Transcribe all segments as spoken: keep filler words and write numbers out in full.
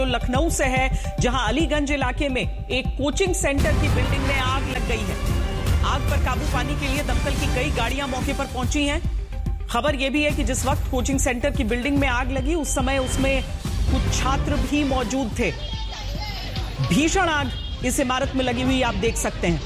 लखनऊ से है, जहां अलीगंज इलाके में एक कोचिंग सेंटर की बिल्डिंग में आग लग गई है। आग पर काबू पाने के लिए दमकल की कई गाड़ियां मौके पर पहुंची हैं। खबर यह भी है कि जिस वक्त कोचिंग सेंटर की बिल्डिंग में आग लगी उस समय उसमें कुछ छात्र भी मौजूद थे। भीषण आग इस इमारत में लगी हुई आप देख सकते हैं।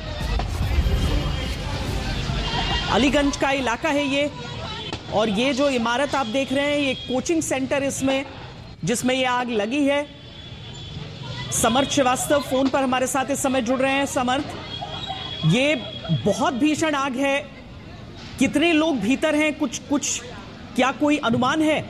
अलीगंज का इलाका है ये, और ये जो इमारत आप देख रहे हैं ये कोचिंग सेंटर इसमें जिसमें ये आग लगी है। समर्थ श्रीवास्तव फोन पर हमारे साथ इस समय जुड़ रहे हैं। समर्थ, ये बहुत भीषण आग है, कितने लोग भीतर हैं, कुछ कुछ क्या कोई अनुमान है?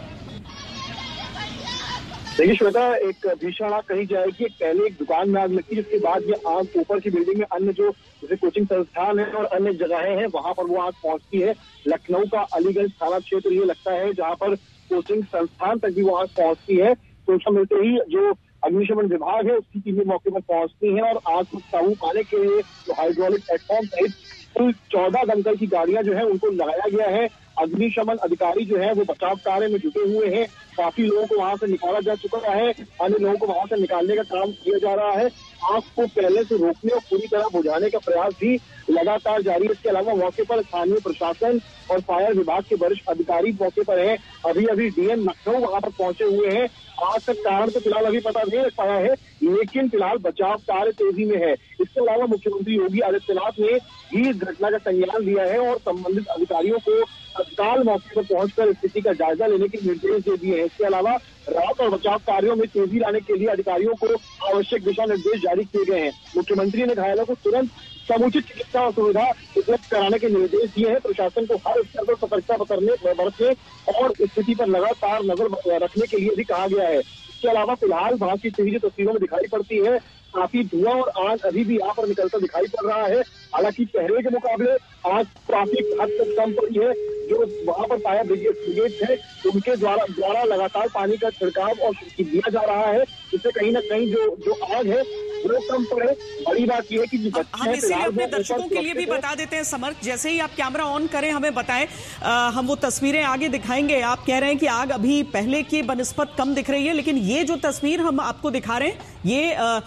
देखिए श्वेता, एक भीषण आग कही जाएगी। पहले एक दुकान में आग लगी, जिसके बाद ये आग ऊपर की बिल्डिंग में अन्य जो जैसे कोचिंग संस्थान है और अन्य जगहें हैं वहां पर वो आग पहुंचती है। लखनऊ का अलीगंज थाना क्षेत्र ये लगता है जहां पर कोचिंग संस्थान तक भी वो आग पहुंचती है। सूचना मिलते ही जो अग्निशमन विभाग है उसकी टीमें मौके पर पहुंचती है और आग को काबू पाने के लिए जो हाइड्रोलिक प्लेटफॉर्म सहित कुल चौदह दमकल की गाड़ियां जो है उनको लगाया गया है। अग्निशमन अधिकारी जो है वो बचाव कार्य में जुटे हुए हैं। काफी लोगों को वहां से निकाला जा चुका है, अन्य लोगों को वहां से निकालने का काम किया जा रहा है। आग को पहले से रोकने और पूरी तरह बुझाने का प्रयास भी लगातार जारी है। इसके अलावा मौके पर स्थानीय प्रशासन और फायर विभाग के वरिष्ठ अधिकारी मौके पर हैं। अभी अभी डीएम लखनऊ वहां पर पहुंचे हुए हैं। आग का कारण तो फिलहाल अभी पता नहीं लग पाया है, लेकिन फिलहाल बचाव कार्य तेजी में है। इसके अलावा मुख्यमंत्री योगी आदित्यनाथ ने भी इस घटना का संज्ञान लिया है और संबंधित अधिकारियों को तत्काल मौके पर पहुंचकर स्थिति का जायजा लेने के निर्देश दे दिए हैं। इसके अलावा राहत और बचाव कार्यों में तेजी लाने के लिए अधिकारियों को आवश्यक दिशा निर्देश जारी किए गए हैं। मुख्यमंत्री ने घायलों को तुरंत समुचित चिकित्सा सुविधा उपलब्ध कराने के निर्देश दिए हैं। प्रशासन को हर स्तर पर सतर्कता बरतने बरतने और स्थिति पर लगातार नजर रखने के लिए भी कहा गया है। इसके अलावा फिलहाल वहां की स्थिति जो तस्वीरों में दिखाई पड़ती है, काफी धुआं और आग अभी भी यहाँ पर निकलता दिखाई पड़ रहा है। हालांकि पहले के मुकाबले आग काफी हद तक कम पड़ी है। जो वहां पर फायर ब्रिगेड है उनके द्वारा द्वारा लगातार पानी का छिड़काव और दिया जा रहा है, जिससे कहीं ना कहीं जो जो आग है वो कम पड़े। बड़ी बात यह है कि हम इसीलिए अपने दर्शकों के लिए भी बता देते हैं समर्थ, जैसे ही आप कैमरा ऑन करें हमें बताएं, आ, हम वो तस्वीरें आगे दिखाएंगे। आप कह रहे हैं कि आग अभी पहले की बनिस्बत कम दिख रही है, लेकिन ये जो तस्वीर हम आपको दिखा रहे हैं ये आ,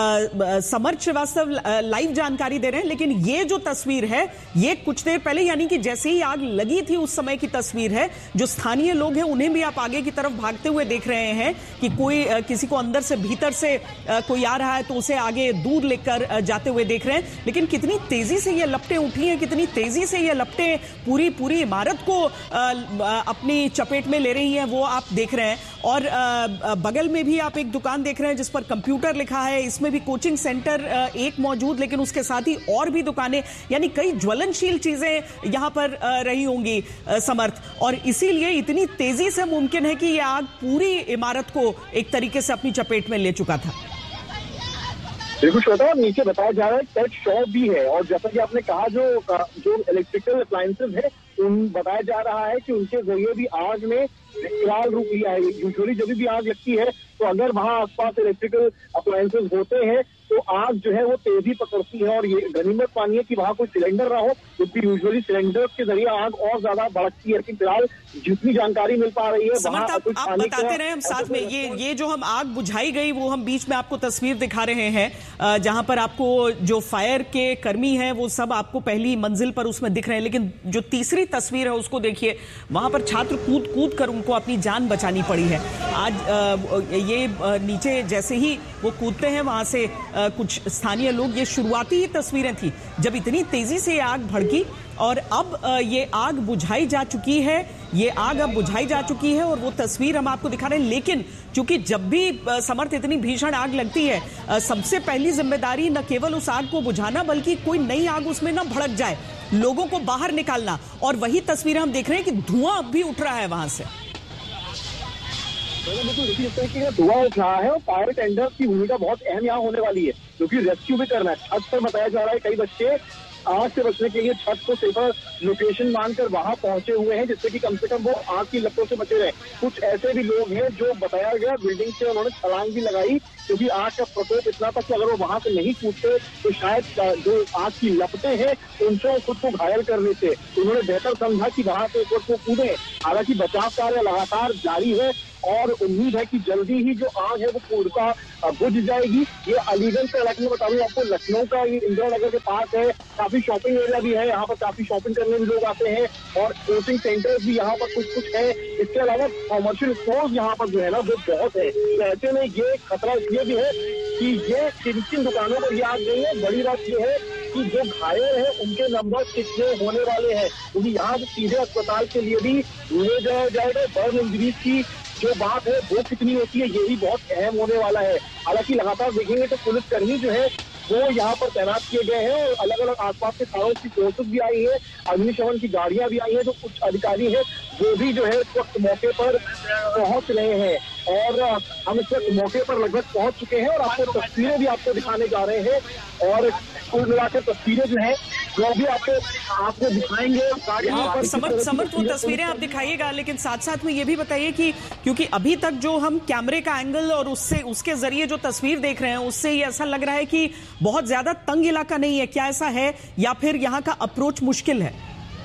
समर्थ श्रीवास्तव लाइव जानकारी दे रहे हैं, लेकिन ये जो तस्वीर है ये कुछ देर पहले यानी कि जैसे ही आग लगी थी उस समय की तस्वीर है। जो स्थानीय लोग हैं उन्हें भी आप आगे की तरफ भागते हुए देख रहे हैं कि कोई किसी को अंदर से भीतर से कोई आ रहा है तो उसे आगे दूर लेकर जाते हुए देख रहे हैं। लेकिन कितनी तेजी से ये लपटें उठी हैं, कितनी तेजी से ये लपटें पूरी पूरी इमारत को अपनी चपेट में ले रही हैं वो आप देख रहे हैं। और बगल में भी आप एक दुकान देख रहे हैं जिस पर कंप्यूटर लिखा है, इसमें भी कोचिंग सेंटर एक मौजूद, लेकिन उसके साथ ही और भी दुकानें, यानी कई ज्वलनशील चीजें यहां पर रही होंगी समर्थ, और इसीलिए इतनी तेजी से मुमकिन है कि यह आग पूरी इमारत को एक तरीके से अपनी चपेट में ले चुका था। बिल्कुल श्वेता, नीचे बताया जा रहा है पेट शॉप भी है, और जैसा कि आपने कहा जो जो इलेक्ट्रिकल अप्लायंसेज है उन बताया जा रहा है कि उनके जरिए भी आग ने विकराल रूप लिया है। यूजुअली जब भी आग लगती है तो अगर वहां आसपास इलेक्ट्रिकल अप्लायंसेज होते हैं तो आग जो है वो तेजी पकड़ती है, और ये गनीमत मानिए कि वहां कोई सिलेंडर ना हो, क्योंकि यूजुअली सिलेंडर के जरिए आग और ज्यादा भड़कती है। फिलहाल जितनी जानकारी मिल पा रही है वहां आप, आप बताते रहे हम साथ में। ये ये जो हम आग बुझाई गई वो हम बीच में आपको तस्वीर दिखा रहे हैं जहां पर आपको जो फायर के कर्मी हैं वो सब आपको पहली मंजिल पर उसमें दिख रहे हैं, लेकिन जो तीसरी तस्वीर है उसको देखिए, वहां पर छात्र कूद कूद कर उनको अपनी जान बचानी पड़ी है। आज ये नीचे जैसे ही वो कूदते हैं वहां से कुछ स्थानीय लोग, ये शुरुआती ही तस्वीरें थी जब इतनी तेजी से आग भड़की, और अब ये आग बुझाई जा चुकी है। ये आग अब बुझाई जा चुकी है और वो तस्वीर हम आपको दिखा रहे हैं। लेकिन चूंकि जब भी समर्थ इतनी भीषण आग लगती है, सबसे पहली जिम्मेदारी न केवल उस आग को बुझाना बल्कि कोई नई आग उसमें न भड़क जाए, लोगों को बाहर निकालना, और वही तस्वीरें हम देख रहे हैं कि धुआं अब भी उठ रहा है वहां से। धुआं उठ रहा है और फायर टेंडर्स की भूमिका बहुत अहम यहाँ होने वाली है, क्योंकि रेस्क्यू भी करना है। छत पर बताया जा रहा है कई बच्चे आग से बचने के लिए छत को सेफर लोकेशन मानकर वहां पहुंचे हुए हैं, जिससे कि कम से कम वो आग की लपटों से बचे रहे। कुछ ऐसे भी लोग हैं जो बताया गया बिल्डिंग से उन्होंने छलांग भी लगाई, क्योंकि आग का प्रकोप इतना था कि अगर वो वहां से नहीं कूदते तो शायद जो आग की लपटें हैं उनसे खुद को घायल कर लेते। उन्होंने बेहतर समझा कि वहां से खुद को कूदे। हालांकि बचाव कार्य लगातार जारी है और उम्मीद है कि जल्दी ही जो आग है वो पूर्णतः बुझ जाएगी। ये अलीगंज का इलाके में बता दूं आपको, लखनऊ का ये इंदिरा नगर के पास है, काफी शॉपिंग एरिया भी है, यहाँ पर काफी शॉपिंग करने भी लोग आते हैं और कोचिंग सेंटर्स भी यहाँ पर कुछ कुछ है। इसके अलावा कॉमर्शियल स्टोर्स यहाँ पर जो है ना वो बहुत है। तो ऐसे में ये खतरा इसलिए भी है कि ये किन किन दुकानों पर ये आग गई है। बड़ी बात ये है कि जो घायल है उनके नंबर कितने होने वाले हैं, क्योंकि यहाँ से सीधे अस्पताल के लिए भी ले जाया जाएगा। बर्न इंजरीज की जो बात है वो कितनी होती है यही बहुत अहम होने वाला है। हालांकि लगातार देखेंगे तो पुलिसकर्मी जो है वो यहाँ पर तैनात किए गए हैं और अलग अलग आसपास के थानों की फोर्सेस भी आई है, अग्निशमन की गाड़ियां भी आई हैं। जो कुछ अधिकारी हैं वो भी जो है इस वक्त मौके पर पहुंच रहे हैं और हम इस वक्त मौके पर लगभग पहुंच चुके हैं और आपको तस्वीरें भी आपको दिखाने जा रहे हैं और कुल मिलाकर तस्वीरें जो है वो भी आपको आपको दिखाएंगे। समर्थ समर्थ वो तस्वीरें आप दिखाइएगा, लेकिन साथ साथ में ये भी बताइए कि क्योंकि अभी तक जो हम कैमरे का एंगल और उससे उसके जरिए जो तस्वीर देख रहे हैं उससे ये ऐसा लग रहा है कि बहुत ज्यादा तंग इलाका नहीं है, क्या ऐसा है या फिर यहाँ का अप्रोच मुश्किल है?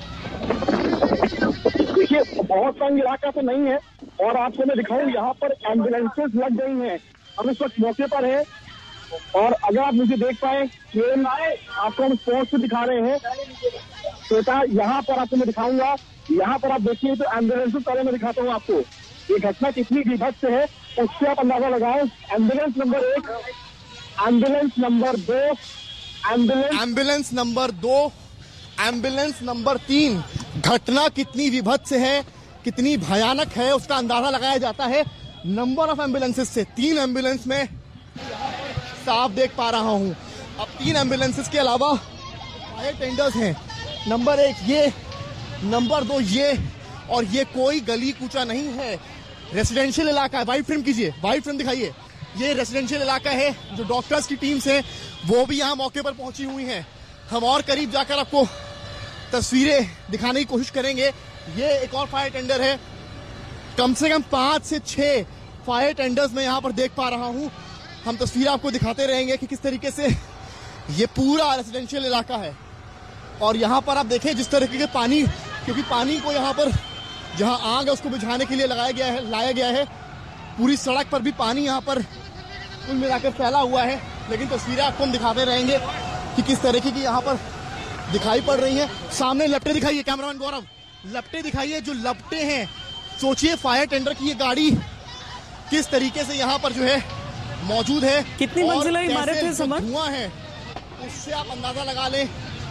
देखिए बहुत तंग इलाका तो नहीं है और आपको मैं दिखाऊं यहाँ पर एम्बुलेंसेस लग गई हैं। हम इस वक्त मौके पर है और अगर आप मुझे देख पाए ट्रेन आपको हम स्पॉट से दिखा रहे हैं। बेटा यहाँ पर आपको मैं दिखाऊंगा, यहाँ पर आप देखिए तो एम्बुलेंसेस पहले मैं दिखाता हूँ आपको। ये घटना कितनी विभत्स है उससे आप अंदाजा लगाएं। एम्बुलेंस नंबर एक, एम्बुलेंस नंबर दो, एम्बुलेंस एम्बुलेंस नंबर दो, एम्बुलेंस नंबर तीन। घटना कितनी विभत्स है, कितनी भयानक है उसका अंदाजा लगाया जाता है नंबर ऑफ एम्बुलेंसेस से। तीन एम्बुलेंस में साफ देख पा रहा हूं। अब तीन एम्बुलेंसेस के अलावा फायर टेंडर्स हैं। नंबर एक ये, नंबर दो ये, और ये कोई गली कूचा नहीं है, रेसिडेंशियल इलाका है। वाइट फिल्म कीजिए, वाइट फिल्म दिखाइए। ये रेसिडेंशियल इलाका है। जो डॉक्टर्स की टीम्स हैं वो भी यहाँ मौके पर पहुंची हुई हैं। हम और करीब जाकर आपको तस्वीरें दिखाने की कोशिश करेंगे। ये एक और फायर टेंडर है। कम से कम पांच से छह फायर टेंडर्स मैं यहाँ पर देख पा रहा हूँ। हम तस्वीरें आपको दिखाते रहेंगे कि किस तरीके से ये पूरा रेसिडेंशियल इलाका है। और यहाँ पर आप देखें जिस तरीके के पानी, क्योंकि पानी को यहाँ पर जहाँ आग है उसको बुझाने के लिए लगाया गया है, लाया गया है। पूरी सड़क पर भी पानी यहाँ पर कुल मिलाकर फैला हुआ है। लेकिन तस्वीरें आपको हम दिखाते रहेंगे कि किस तरीके की यहाँ पर दिखाई पड़ रही है। सामने लपटे दिखाइए कैमरामैन गौरव, लपटे दिखाइए। जो लपटे हैं, सोचिए फायर टेंडर की ये गाड़ी किस तरीके से यहाँ पर जो है मौजूद है। कितनी मंजिला इमारत है समर? धुआं है उससे आप अंदाजा लगा लें।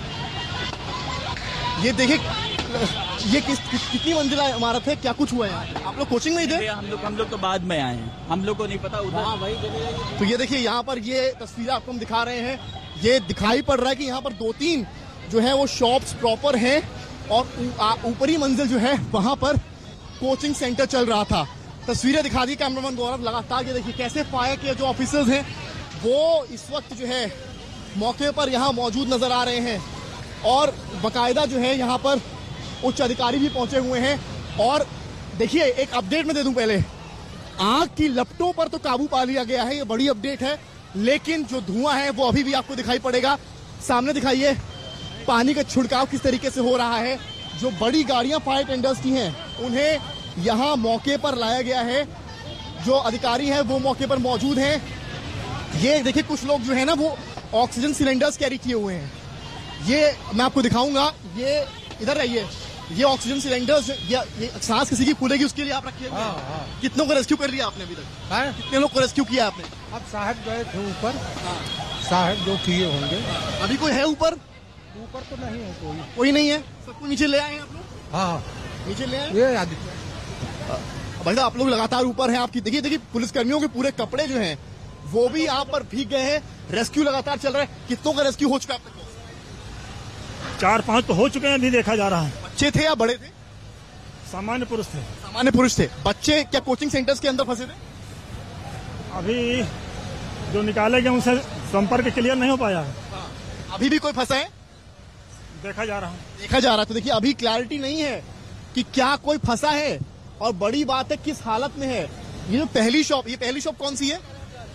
ये देखिए ये किस कितनी मंजिला इमारत है, क्या कुछ हुआ है। आप लोग कोचिंग में ही थे? हम लोग हम लोग तो बाद में आए हैं, हम लोग को नहीं पता उधर। हाँ भाई, तो ये देखिए यहाँ पर ये तस्वीरें आपको हम दिखा रहे हैं। ये दिखाई पड़ रहा है कि यहाँ पर दो तीन जो है वो शॉप्स प्रॉपर हैं और ऊपरी मंजिल जो है वहां पर कोचिंग सेंटर चल रहा था। तस्वीरें दिखा दी कैमरामैन गौरव लगातार। ये देखिए कैसे फायर के जो ऑफिसर्स हैं वो इस वक्त जो है मौके पर यहाँ मौजूद नजर आ रहे हैं और बकायदा जो है यहाँ पर उच्च अधिकारी भी पहुंचे हुए हैं। और देखिए एक अपडेट में दे दूं पहले, आग की लपटों पर तो काबू पा लिया गया है, ये बड़ी अपडेट है। लेकिन जो धुआं है वो अभी भी आपको दिखाई पड़ेगा। सामने दिखाइए पानी का छिड़काव किस तरीके से हो रहा है। जो बड़ी गाड़ियां फायर टेंडर्स की हैं उन्हें यहाँ मौके पर लाया गया है। जो अधिकारी हैं वो मौके पर मौजूद हैं। ये देखिए कुछ लोग जो है ना वो ऑक्सीजन सिलेंडर्स कैरी किए हुए हैं। ये मैं आपको दिखाऊंगा, ये इधर रहिए। ये ऑक्सीजन सिलेंडर्स, ये, ये सांस किसी की फूलेगी उसके लिए आप रखिए। हाँ, हाँ। कितनों को रेस्क्यू कर लिया आपने अभी तक? हाँ? कितने लोग को रेस्क्यू किया आपने? अब साहब गए थे ऊपर। हाँ। साहब जो किए होंगे। अभी कोई है ऊपर? ऊपर तो नहीं है कोई। कोई नहीं है, सबको नीचे ले आए हैं आप लोग? हाँ नीचे ले आए। ये आदित्य भाई आप लोग लगातार ऊपर हैं। आपकी देखिए देखिए पुलिसकर्मियों के पूरे कपड़े जो हैं वो भी यहाँ पर भीग गए हैं। रेस्क्यू लगातार चल रहा है। कितनों का रेस्क्यू हो चुका है अब तक? चार पांच तो हो चुके हैं, अभी देखा जा रहा है। बच्चे थे या बड़े थे? सामान्य पुरुष थे। सामान्य पुरुष थे। बच्चे क्या कोचिंग सेंटर्स के अंदर फंसे थे? अभी जो निकाले गए उनसे संपर्क क्लियर नहीं हो पाया है। अभी भी कोई फंसा है? देखा जा रहा है देखा जा रहा है। तो देखिए अभी क्लैरिटी नहीं है कि क्या कोई फंसा है और बड़ी बात है किस हालत में है। ये जो पहली शॉप, ये पहली शॉप कौन सी है?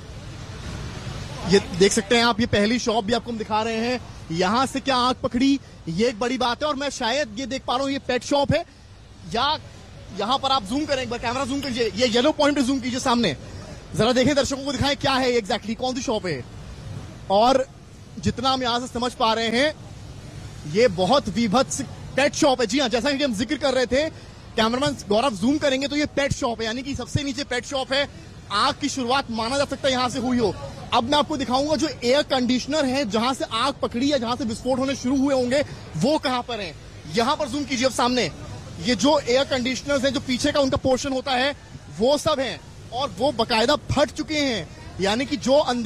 ये देख सकते हैं आप, ये पहली शॉप भी आपको हम दिखा रहे हैं। यहाँ से क्या आग पकड़ी, ये एक बड़ी बात है। और मैं शायद ये देख पा रहा हूँ ये पेट शॉप है या यहाँ पर आप जूम करें, एक बार कैमरा जूम कीजिए, ये येलो पॉइंट पे जूम कीजिए सामने, जरा देखें, दर्शकों को दिखाएं क्या है एग्जैक्टली, कौन सी शॉप है। और जितना हम यहाँ से समझ पा रहे हैं, ये बहुत विभत्स पेट शॉप है। जी हाँ, जैसा कि हम जिक्र कर रहे थे, कैमरामैन गौरव जूम करेंगे तो ये पेट शॉप है, यानी कि सबसे नीचे पेट शॉप है। आग की शुरुआत माना जा सकता है यहां से हुई हो। अब मैं आपको दिखाऊंगा जो एयर कंडीशनर है, जहां से आग पकड़ी या जहां से विस्फोट होने शुरू हुए होंगे, वो कहां पर है। यहां पर जूम कीजिए अब सामने, ये जो एयर कंडीशनर्स हैं, जो पीछे का उनका पोर्शन होता है, वो सब है और वो बकायदा फट चुके हैं, यानी कि जो